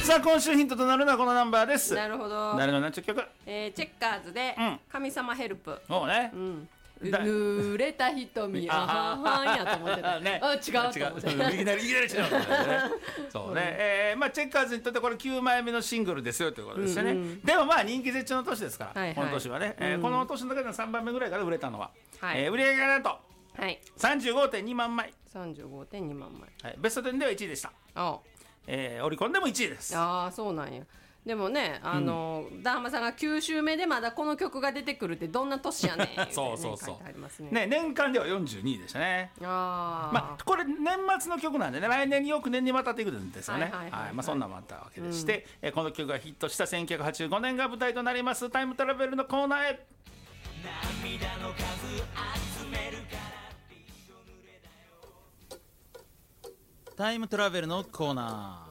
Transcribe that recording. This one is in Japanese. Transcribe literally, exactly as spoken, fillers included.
さあ今週ヒントとなるのはこのナンバーです。 なるほど。 誰の何ちゅう曲？ えー、チェッカーズで神様ヘルプ。 もうね、 うん、濡れた瞳あははんやと思ってた、ね、あ違うと思っていきなりいきなり違う、ね、そうね、えーまあ、チェッカーズにとってこれきゅうまいめのシングルですよということですよね、うんうん、でもまあ人気絶頂の年ですから、はいはい、この年はね、えーうん、この年の中でのさんばんめぐらいから売れたのは、はいえー、売り上げがなんと、はい、さんじゅうごてんにまんまいさんじゅうごてんにまんまい、 はい、ベストじゅうではいちいでした。あ、えー、オリコンでもいちいです。 ああそうなんや。でもね、あの、うん、ダーマさんがきゅう週目でまだこの曲が出てくるってどんな年やねんそうそうそう、 ねねね、年間ではよんじゅうにいでしたね。あ、まあ、これ年末の曲なんでね、来年によく年にわたっていくんですよね。そんなのもあったわけでして、うん、えこの曲がヒットしたせんきゅうひゃくはちじゅうごねんが舞台となりますタイムトラベルのコーナーへ。涙の数集めるからタイムトラベルのコーナー。